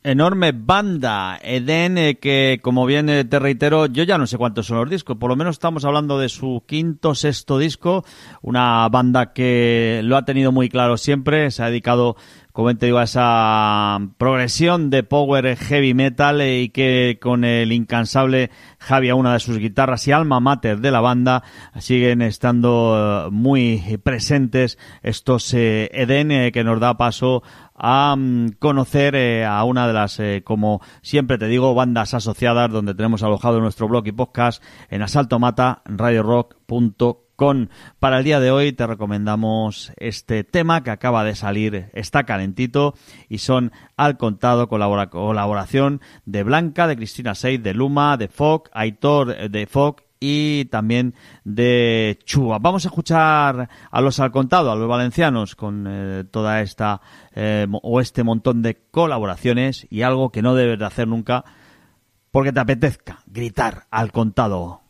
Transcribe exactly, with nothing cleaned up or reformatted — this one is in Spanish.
Enorme banda, Eden, eh, que como bien eh, te reitero, yo ya no sé cuántos son los discos, por lo menos estamos hablando de su quinto, sexto disco, una banda que lo ha tenido muy claro siempre, se ha dedicado, como te digo, a esa progresión de power heavy metal eh, y que con el incansable Javi a una de sus guitarras y alma mater de la banda siguen estando eh, muy presentes estos eh, Eden, eh, que nos da paso a um, conocer eh, a una de las, eh, como siempre te digo, bandas asociadas donde tenemos alojado nuestro blog y podcast en asalto mata radio rock punto com. Para el día de hoy te recomendamos este tema que acaba de salir, está calentito, y son Al Contado, colabora, colaboración de Blanca, de Cristina Seid, de Luma, de Foc, Aitor de Foc y también de Chua. Vamos a escuchar a los Al Contado, a los valencianos, con eh, toda esta eh, o este montón de colaboraciones, y algo que no debes de hacer nunca porque te apetezca gritar Al Contado.